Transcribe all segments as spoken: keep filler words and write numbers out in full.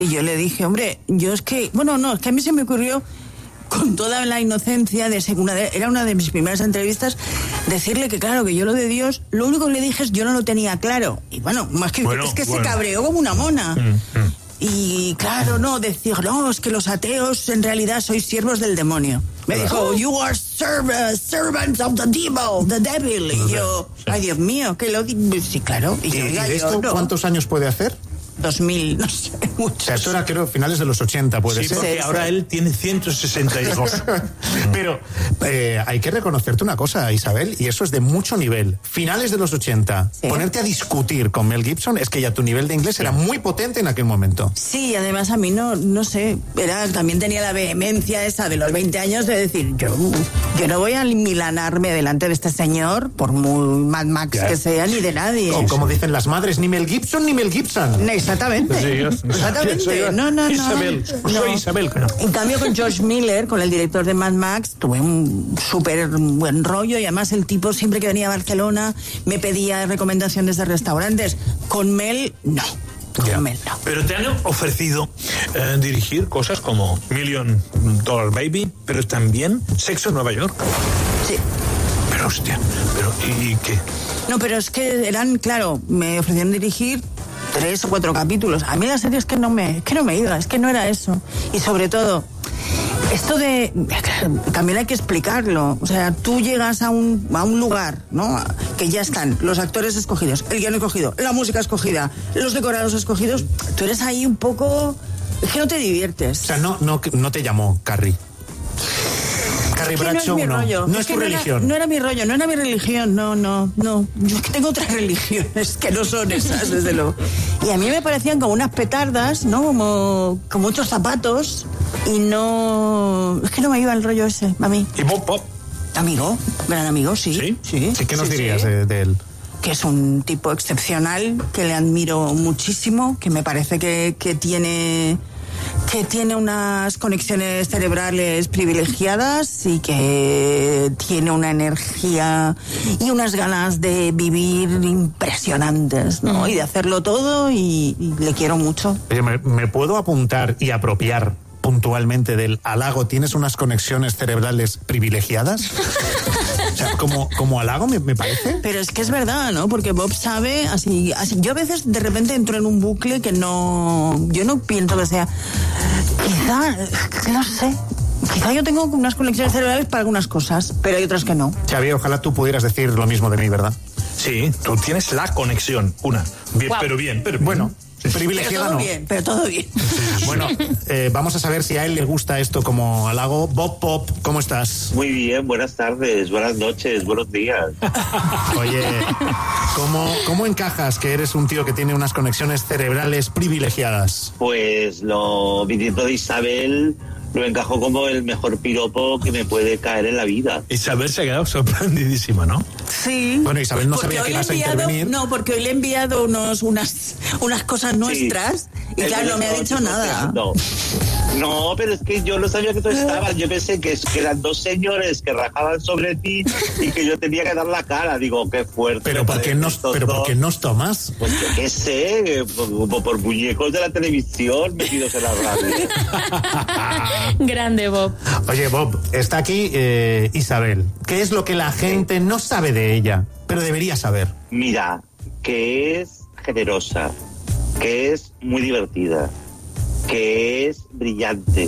Y yo le dije, hombre, yo es que, bueno, no, es que a mí se me ocurrió, con toda la inocencia, de una de, era una de mis primeras entrevistas, decirle que claro, que yo lo de Dios, lo único que le dije es yo no lo tenía claro. Y bueno, más que bueno, es que bueno. se cabreó como una mona. Mm, mm. Y claro, no, decir, no, es que los ateos en realidad sois siervos del demonio. Me dijo, you are serv- servants of the devil, the devil. Y yo, ay Dios mío, que lo... Sí, claro. Y, yo, ¿Y de esto yo, no. cuántos años puede hacer? dos mil, no sé, muchos. O sea, esto era, creo, finales de los ochenta, puede sí, ser. Porque sí, ahora sí. él tiene ciento sesenta y dos. Pero eh, hay que reconocerte una cosa, Isabel, y eso es de mucho nivel. Finales de los ochenta, sí. ponerte a discutir con Mel Gibson, es que ya tu nivel de inglés era muy potente en aquel momento. Sí, además a mí no, no sé, era, también tenía la vehemencia esa de los veinte años de decir, yo, yo no voy a milanarme delante de este señor, por muy Mad Max yeah. que sea, ni de nadie. O como dicen las madres, ni Mel Gibson ni Mel Gibson. No, Exactamente. Sí, yo, Exactamente. Soy yo. No, no, no. Isabel. No. Soy Isabel. No. En cambio, con George Miller, con el director de Mad Max, tuve un súper buen rollo y además el tipo siempre que venía a Barcelona me pedía recomendaciones de restaurantes. Con Mel, no. Con yeah. Mel, no. Pero te han ofrecido eh, dirigir cosas como Million Dollar Baby, pero también Sexo en Nueva York. Sí. Pero hostia, pero ¿y qué? No, pero es que eran, claro, me ofrecieron dirigir tres o cuatro capítulos. A mí la serie es que no me, es que no me iba, es que no era eso. Y sobre todo, esto de, también hay que explicarlo. O sea, tú llegas a un, a un lugar, ¿no? Que ya están los actores escogidos, el guion escogido, la música escogida, los decorados escogidos. Tú eres ahí un poco, es que no te diviertes. O sea, no, no, no te llamó Carrie. Carrie Bradshaw, no es mi rollo. No, no es, es tu no religión. Era, no era mi rollo, no era mi religión, no, no, no. Yo es que tengo otras religiones que no son esas, desde luego. Y a mí me parecían como unas petardas, ¿no? Como con muchos zapatos y no... Es que no me iba el rollo ese, a mí. ¿Y Bob Pop? Amigo, gran amigo, sí. ¿Sí? Sí, sí ¿Qué nos sí, dirías sí. De, de él? Que es un tipo excepcional, que le admiro muchísimo, que me parece que, que tiene... que tiene unas conexiones cerebrales privilegiadas y que tiene una energía y unas ganas de vivir impresionantes, ¿no? Y de hacerlo todo y, y le quiero mucho. Oye, ¿me, me puedo apuntar y apropiar puntualmente del halago? ¿Tienes unas conexiones cerebrales privilegiadas? O sea, como, como halago me, me parece. Pero es que es verdad, ¿no? Porque Bob sabe, así, así. Yo a veces de repente entro en un bucle que no. Yo no pienso que sea. Quizá, no sé. Quizá yo tengo unas conexiones cerebrales para algunas cosas, pero hay otras que no. Xavi, ojalá tú pudieras decir lo mismo de mí, ¿verdad? Sí, tú tienes la conexión, una. Bien, wow. pero bien, pero bien. Bueno. Privilegiado pero todo no. bien, pero todo bien. Bueno, eh, vamos a saber si a él le gusta esto como halago. Bob Pop, ¿cómo estás? Muy bien, buenas tardes, buenas noches, buenos días. Oye, ¿cómo, cómo encajas que eres un tío que tiene unas conexiones cerebrales privilegiadas? Pues lo viniendo de Isabel, lo encajó como el mejor piropo que me puede caer en la vida. Isabel se ha quedado sorprendidísima, ¿no? Sí. Bueno, Isabel no porque sabía que ibas enviado, a intervenir. No, porque hoy le he enviado unos, unas, unas cosas nuestras sí. y claro, no me ha dicho nada. No. no, pero es que yo no sabía que tú estabas. Yo pensé que, que eran dos señores que rajaban sobre ti y que yo tenía que dar la cara. Digo, qué fuerte. ¿Pero por qué nos, pero por qué nos tomas? Pues yo qué sé, por, por muñecos de la televisión metidos en la radio. Grande, Bob. Oye, Bob, está aquí eh, Isabel. ¿Qué es lo que la gente no sabe de ella, pero debería saber? Mira, que es generosa, que es muy divertida, que es brillante,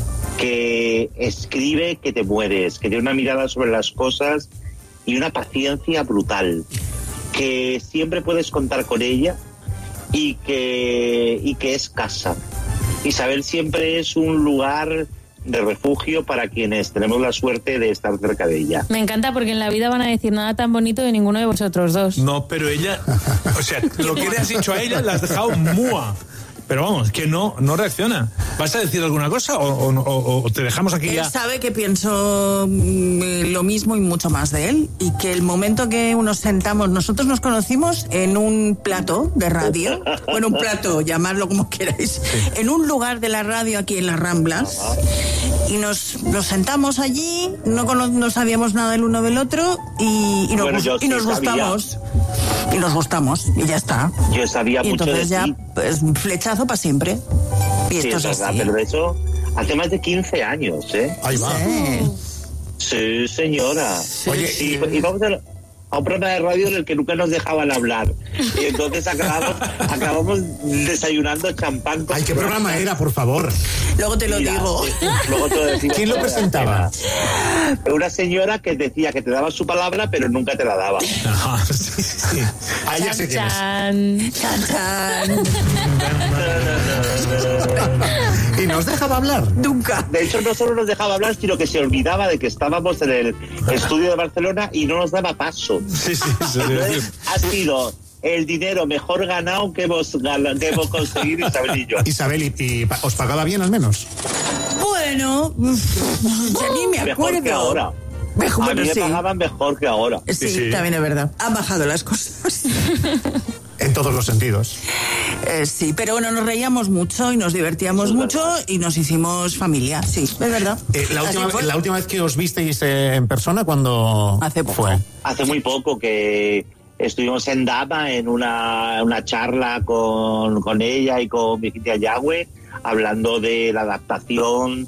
que escribe que te mueres, que tiene una mirada sobre las cosas y una paciencia brutal, que siempre puedes contar con ella y que, y que es casa. Isabel siempre es un lugar de refugio para quienes tenemos la suerte de estar cerca de ella. Me encanta porque en la vida van a decir nada tan bonito de ninguno de vosotros dos. No, pero ella, o sea, lo que le has dicho a ella la has dejado mua. Pero vamos, que no, no reacciona. ¿Vas a decir alguna cosa o, o, o, o te dejamos aquí él ya? Él sabe que pienso lo mismo y mucho más de él y que el momento que nos sentamos, nosotros nos conocimos en un plato de radio, bueno, un plato, llamadlo como queráis, sí. en un lugar de la radio aquí en las Ramblas y nos, nos sentamos allí, no, no sabíamos nada el uno del otro y, y nos, bueno, yo y nos sí gustamos. Y nos gustamos y ya está. Yo sabía y mucho entonces de ya, ti. pues, flechazo para siempre. Y esto Sí, es es verdad, así. pero de eso hace más de quince años, ¿eh? Ahí va. Sí. Sí, señora. Oye, sí, íbamos a, a un programa de radio en el que nunca nos dejaban hablar. Y entonces acabamos, acabamos desayunando champán. con Ay, ¿qué programa era, por favor? Luego te lo Mira, digo. sí, luego te lo decimos. ¿Quién lo presentaba? Una señora que decía que te daba su palabra, pero nunca te la daba. Ajá, sí, sí. Ah, ya sé quién es. Chan. Chan, chan. ¿Y nos dejaba hablar? Nunca. De hecho, no solo nos dejaba hablar, sino que se olvidaba de que estábamos en el estudio de Barcelona y no nos daba paso. Sí, sí, sí, sí. Entonces, ha sido el dinero mejor ganado que hemos, gana- que hemos conseguido Isabel y yo. Isabel, ¿y, y pa- os pagaba bien al menos? Bueno, ya ni me acuerdo. Mejor que ahora. Mejor, A bueno, mí me sí. pagaban mejor que ahora. Sí, Sí, sí. también es verdad. Han bajado las cosas. En todos los sentidos. Eh, sí, pero bueno, nos reíamos mucho y nos divertíamos Es mucho verdad. y nos hicimos familia, sí, es verdad. Eh, la, Así última, fue. la última vez que os visteis eh, en persona, ¿cuándo Hace poco. fue? Hace muy poco que estuvimos en Dama en una, una charla con, con ella y con Virginia Yagüe hablando de la adaptación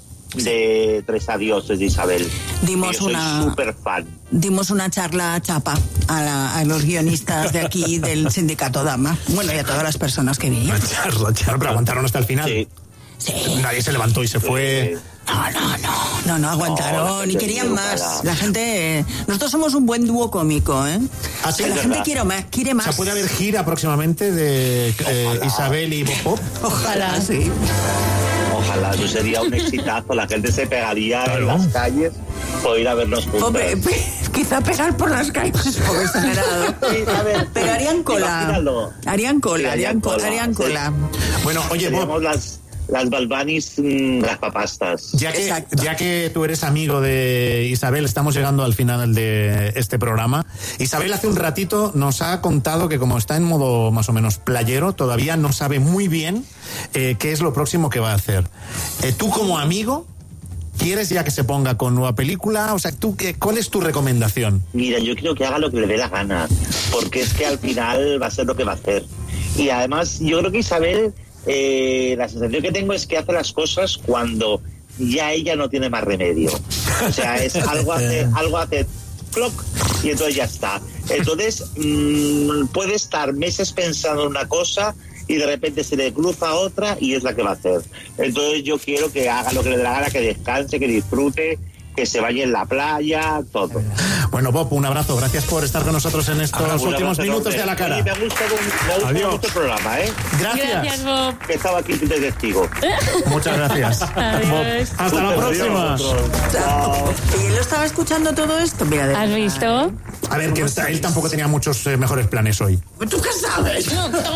de Tres Adioses de Isabel. Dimos Y yo soy una- súper fan. Dimos una charla chapa a, la- a los guionistas de aquí del sindicato Dama. Bueno, y a todas las personas que vinieron. Charla, Claro, charla. pero aguantaron hasta el final. Sí. Sí. Nadie se levantó y se fue. Eh, No, no, no, no, no aguantaron No, la y gente querían es más. educada. La gente, eh, nosotros somos un buen dúo cómico, ¿eh? Ah, sí, Que la es gente verdad. quiere más, quiere O más. sea, puede haber gira próximamente de eh, Ojalá. Isabel y Bob Pop. Ojalá, sí. Ojalá, eso sería un exitazo. La gente se pegaría Claro. en las calles por ir a vernos juntos. Hombre, pe- quizá pegar por las calles, poco exagerado. Sí, a ver, Pero harían cola. imagínalo. Harían cola, Sí, harían harían cola, cola, harían sí. cola. Bueno, oye, Bob, Seríamos las, las Balbanis, mm, las papastas. ya que, Exacto. ya que tú eres amigo de Isabel, estamos llegando al final de este programa. Isabel hace un ratito nos ha contado que como está en modo más o menos playero, todavía no sabe muy bien eh, qué es lo próximo que va a hacer. Eh, tú como amigo, ¿quieres ya que se ponga con nueva película? O sea, ¿tú qué, ¿cuál es tu recomendación? Mira, yo quiero que haga lo que le dé la gana, porque es que al final va a ser lo que va a hacer. Y además, yo creo que Isabel, eh, la sensación que tengo es que hace las cosas cuando ya ella no tiene más remedio. O sea, es algo hace, algo hace clock y entonces ya está. Entonces, mmm, puede estar meses pensando en una cosa y de repente se le cruza otra y es la que va a hacer. Entonces yo quiero que haga lo que le dé la gana, que descanse, que disfrute, que se vaya en la playa, todo. Bueno, Bob, un abrazo. Gracias por estar con nosotros en estos Un últimos abrazo minutos enorme. de A la Cara. Oye, me gusta, me gusta Adiós. mucho el programa, ¿eh? Gracias. Gracias, Bob. Que estaba aquí de testigo. Muchas gracias. Adiós. Bob, hasta la próxima. Chao. ¿Y él lo estaba escuchando todo esto? Mira, de ¿Has verdad. visto? A ver, que él tampoco tenía muchos eh, mejores planes hoy. ¿Tú qué sabes?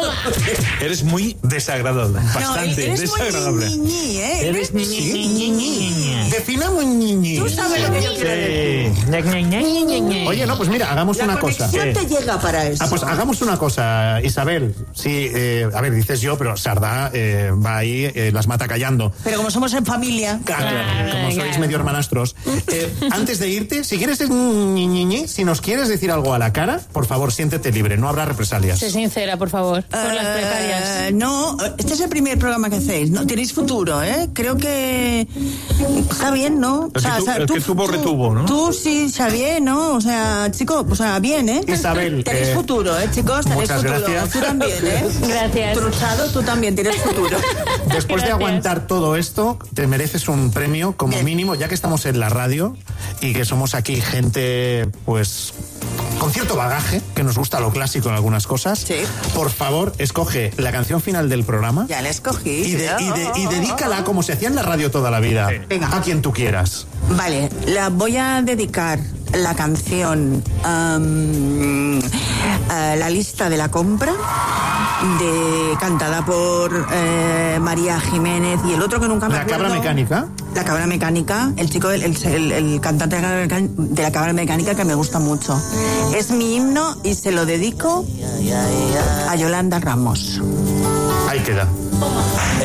Eres muy desagradable. No, Bastante eres desagradable. muy ñi, ¿eh? Eres ñi, ñi, ñi, ñi, ñi. Definamos ñiñi. Tú sabes lo que yo quiero decir. Sí. Oye, no, pues mira, hagamos La una cosa. conexión te llega para eso. Ah, pues hagamos una cosa, Isabel. Sí, eh, a ver, dices yo, pero Sardá eh, va ahí, eh, las mata callando. Pero como somos en familia... Claro, Claro, como sois claro. medio hermanastros. Eh, antes de irte, si quieres decir ñi, ñi, ñi, si nos quieres decir algo a la cara, por favor, siéntete libre, no habrá represalias. Sé sincera, por favor. Por las Eh, precarias. no, este es el primer programa que hacéis. No tenéis futuro, ¿eh? Creo que está bien, ¿no? El que tu- el que tuvo, retuvo, ¿no? Tú sí, está bien, ¿no? O sea, chico, o sea, bien, ¿eh? Isabel, Tenéis eh, futuro, ¿eh, chicos? Tenéis muchas futuro. gracias. Tú también, ¿eh? Gracias. Truchado, tú también tienes futuro. Después de Gracias. aguantar todo esto, te mereces un premio como Bien. mínimo, ya que estamos en la radio y que somos aquí gente, pues, con cierto bagaje, que nos gusta lo clásico en algunas cosas. Sí. Por favor, escoge la canción final del programa Ya la escogí. y, de- y de- y dedícala como se hacía en la radio toda la vida, Venga. a quien tú quieras. Vale, la voy a dedicar la canción am, a La lista de la compra, de cantada por eh, María Jiménez y el otro que nunca me La acuerdo. cabra mecánica. La cabra mecánica, el chico, el, el- el cantante de la cabra mecánica- de la cabra mecánica que me gusta mucho. Es mi himno y se lo dedico a Yolanda Ramos. Ahí queda.